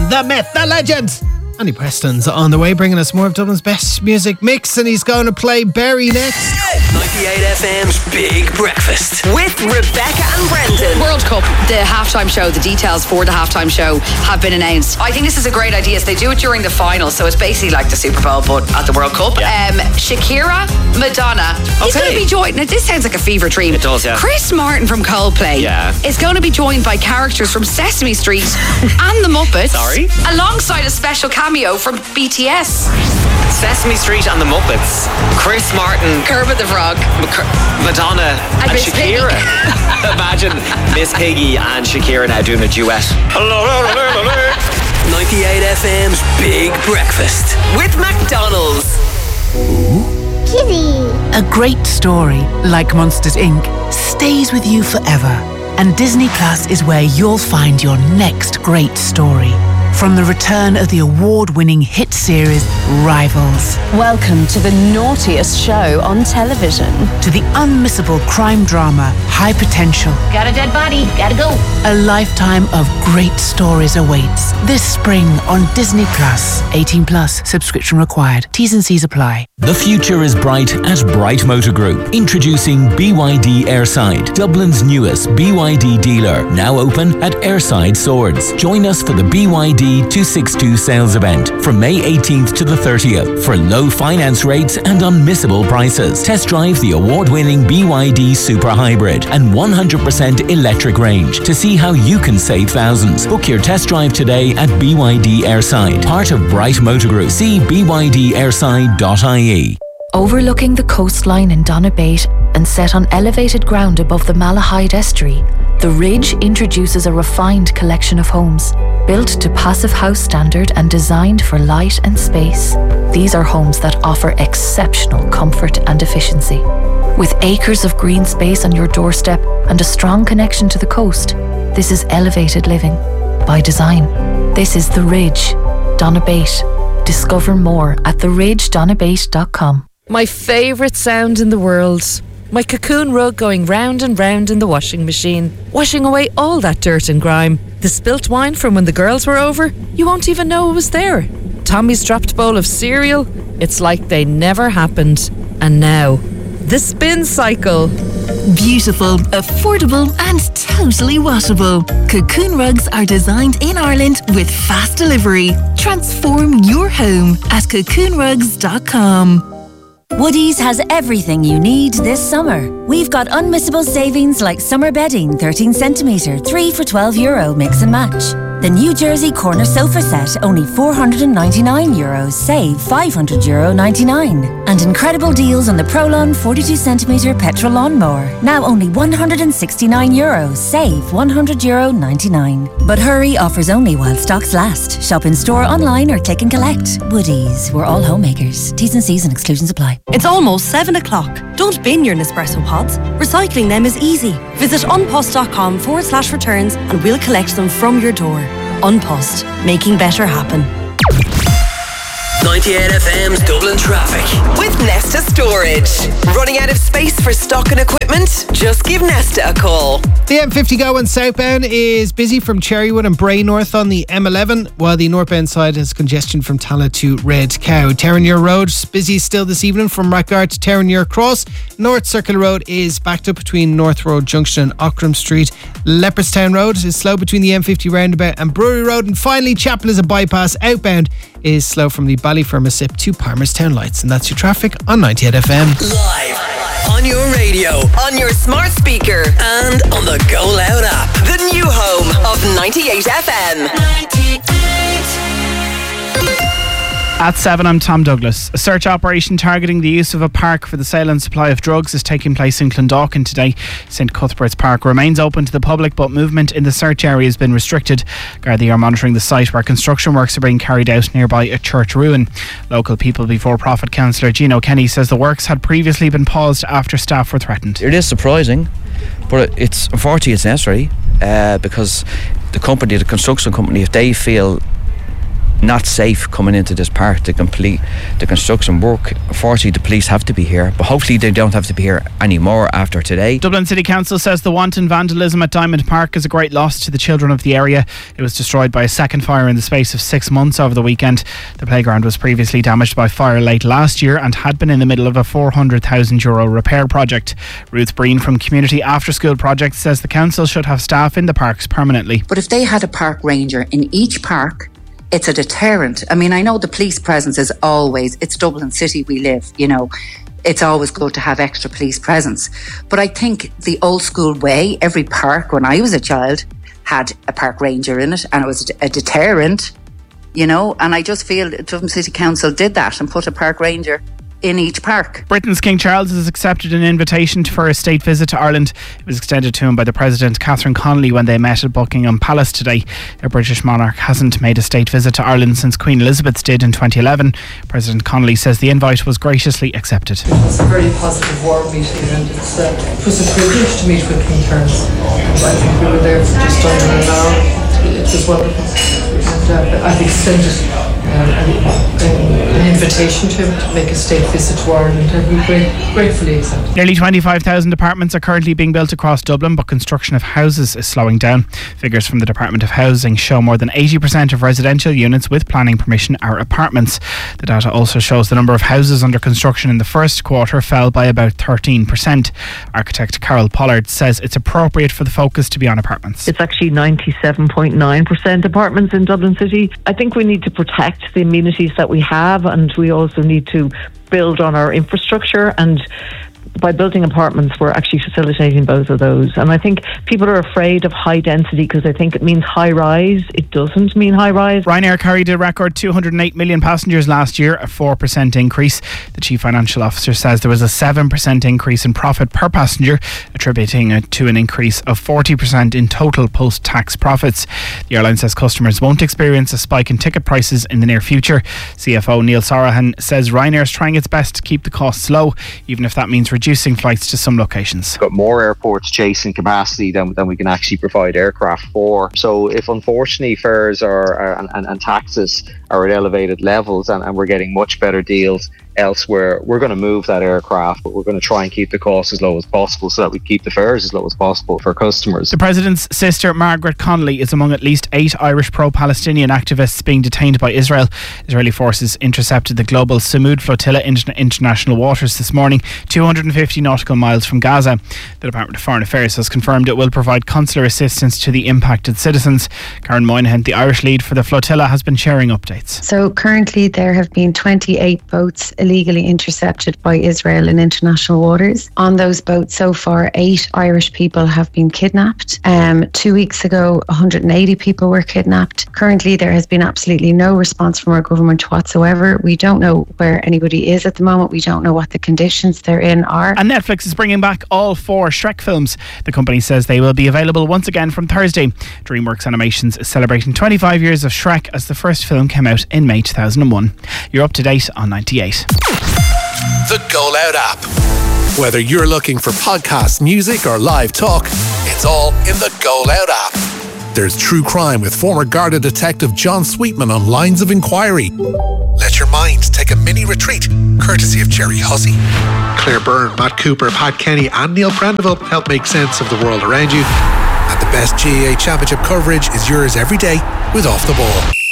the myth, the legend. Andy Preston's on the way, bringing us more of Dublin's best music mix, and he's going to play Berry next. 98 FM's Big Breakfast with Rebecca and Brendan. World Cup, the halftime show, the details for the halftime show have been announced. I think this is a great idea. So they do it during the final, so it's basically like the Super Bowl but at the World Cup. Yeah. Shakira, Madonna. He's going to be joined. Now this sounds like a fever dream. It does, yeah. Chris Martin from Coldplay is going to be joined by characters from Sesame Street and the Muppets. Sorry? Alongside a special cameo from BTS. Sesame Street and the Muppets. Chris Martin, Kermit the Frog, Madonna and Miss Shakira. Imagine Miss Piggy and Shakira now doing a duet. 98 FM's Big Breakfast with McDonald's. Kitty. A great story, like Monsters Inc., stays with you forever. And Disney Plus is where you'll find your next great story. From the return of the award-winning hit series Rivals. Welcome to the naughtiest show on television. To the unmissable crime drama High Potential. Got a dead body, gotta go. A lifetime of great stories awaits this spring on Disney Plus. 18 plus, subscription required. T's and C's apply. The future is bright at Bright Motor Group. Introducing BYD Airside, Dublin's newest BYD dealer. Now open at Airside Swords. Join us for the BYD 262 sales event from May 18th to the 30th for low finance rates and unmissable prices. Test drive the award-winning BYD Super Hybrid and 100% electric range to see how you can save thousands. Book your test drive today at BYD Airside, part of Bright Motor Group. See bydairside.ie. Overlooking the coastline in Donabate and set on elevated ground above the Malahide Estuary, The Ridge introduces a refined collection of homes, built to Passive House standard and designed for light and space. These are homes that offer exceptional comfort and efficiency. With acres of green space on your doorstep and a strong connection to the coast, this is elevated living by design. This is The Ridge, Donabate. Discover more at theridgedonabate.com. My favourite sound in the world. My cocoon rug going round and round in the washing machine, washing away all that dirt and grime. The spilt wine from when the girls were over, you won't even know it was there. Tommy's dropped bowl of cereal, it's like they never happened. And now, the spin cycle. Beautiful, affordable and totally washable. Cocoon rugs are designed in Ireland with fast delivery. Transform your home at cocoonrugs.com. Woodies has everything you need this summer. We've got unmissable savings like summer bedding 13 centimetre, 3 for €12 mix and match. The New Jersey corner sofa set, only €499, save €500.99. And incredible deals on the Prolon 42 centimetre petrol lawnmower, now only €169, save €100.99. But hurry, offers only while stocks last. Shop in store, online or click and collect. Woodies, we're all homemakers. T's and C's and exclusions apply. It's almost 7 o'clock. Don't bin your Nespresso pods. Recycling them is easy. Visit unpost.com/returns and we'll collect them from your door. Unpost, making better happen. 98 FM's Dublin traffic with Nesta Storage. Running out of space for stock and equipment? Just give Nesta a call. The M50 going southbound is busy from Cherrywood and Bray North on the M11, while the northbound side has congestion from Tala to Red Cow. Terenure Road is busy still this evening from Rackard to Terenure Cross. North Circle Road is backed up between North Road Junction and Ockram Street. Leopardstown Road is slow between the M50 roundabout and Brewery Road. And finally, Chapel is a bypass outbound is slow from the Ballyfermot to Palmerstown Lights. And that's your traffic on 98 FM. Live on your radio, on your smart speaker, and on the Go Loud app. The new home of 98 FM. 98. At 7, I'm Tom Douglas. A search operation targeting the use of a park for the sale and supply of drugs is taking place in Clondalkin today. St Cuthbert's Park remains open to the public, but movement in the search area has been restricted. Gardaí are monitoring the site where construction works are being carried out nearby a church ruin. Local People Before Profit councillor Gino Kenny says the works had previously been paused after staff were threatened. It is surprising, but unfortunately it's necessary because the construction company, if they feel not safe coming into this park to complete the construction work. Unfortunately, the police have to be here, but hopefully they don't have to be here anymore after today. Dublin City Council says the wanton vandalism at Diamond Park is a great loss to the children of the area. It was destroyed by a second fire in the space of 6 months over the weekend. The playground was previously damaged by fire late last year and had been in the middle of a €400,000 repair project. Ruth Breen from Community After School Project says the council should have staff in the parks permanently. But if they had a park ranger in each park, it's a deterrent. I mean, I know the police presence is always, it's Dublin City we live, you know. It's always good to have extra police presence. But I think the old school way, every park when I was a child had a park ranger in it, and it was a deterrent, you know. And I just feel Dublin City Council did that and put a park ranger in each park. Britain's King Charles has accepted an invitation for a state visit to Ireland. It was extended to him by the President, Catherine Connolly, when they met at Buckingham Palace today. A British monarch hasn't made a state visit to Ireland since Queen Elizabeth did in 2011. President Connolly says the invite was graciously accepted. It's a very positive, warm meeting, and it was a privilege to meet with King Charles. I think we were there for just under an hour. It was wonderful. And I've extended an invitation to him to make a state visit to Ireland, and we gratefully accept. Nearly 25,000 apartments are currently being built across Dublin, but construction of houses is slowing down. Figures from the Department of Housing show more than 80% of residential units with planning permission are apartments. The data also shows the number of houses under construction in the first quarter fell by about 13%. Architect Carol Pollard says it's appropriate for the focus to be on apartments. It's actually 97.9% apartments in Dublin City. I think we need to protect the amenities that we have, and we also need to build on our infrastructure, and by building apartments we're actually facilitating both of those. And I think people are afraid of high density because they think it means high rise. It doesn't mean high rise. Ryanair carried a record 208 million passengers last year, a 4% increase. The Chief Financial Officer says there was a 7% increase in profit per passenger, attributing it to an increase of 40% in total post-tax profits. The airline says customers won't experience a spike in ticket prices in the near future. CFO Neil Sorahan says Ryanair is trying its best to keep the costs low, even if that means reducing flights to some locations. We've got more airports chasing capacity than we can actually provide aircraft for. So if unfortunately fares and taxes are at elevated levels and we're getting much better deals elsewhere, we're going to move that aircraft, but we're going to try and keep the costs as low as possible so that we keep the fares as low as possible for customers. The President's sister, Margaret Connolly, is among at least 8 Irish pro-Palestinian activists being detained by Israel. Israeli forces intercepted the global Samud flotilla in international waters this morning, 250 nautical miles from Gaza. The Department of Foreign Affairs has confirmed it will provide consular assistance to the impacted citizens. Karen Moynihan, the Irish lead for the flotilla, has been sharing updates. So currently there have been 28 boats illegally intercepted by Israel in international waters. On those boats so far, 8 Irish people have been kidnapped. 2 weeks ago, 180 people were kidnapped. Currently, there has been absolutely no response from our government whatsoever. We don't know where anybody is at the moment. We don't know what the conditions they're in are. And Netflix is bringing back all 4 Shrek films. The company says they will be available once again from Thursday. DreamWorks Animations is celebrating 25 years of Shrek as the first film came out in May 2001. You're up to date on 98. The Go Loud app. Whether you're looking for podcasts, music or live talk, it's all in the Go Loud app. There's true crime with former Garda detective John Sweetman on Lines of Inquiry. Let your mind take a mini retreat, courtesy of Jerry Hussey. Claire Byrne, Matt Cooper, Pat Kenny and Neil Prendeville help make sense of the world around you. And the best GAA Championship coverage is yours every day with Off the Ball.